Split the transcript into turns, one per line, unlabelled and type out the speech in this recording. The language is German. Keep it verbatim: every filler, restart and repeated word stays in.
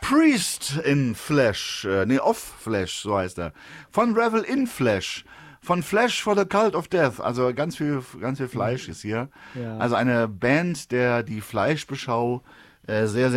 Priest in Flesh, äh, nee, of Flesh, so heißt er. Von Revel in Flesh. Von Flesh for the Cult of Death. Also ganz viel, ganz viel Fleisch ist hier.
Ja.
Also eine Band, der die Fleischbeschau äh, sehr, sehr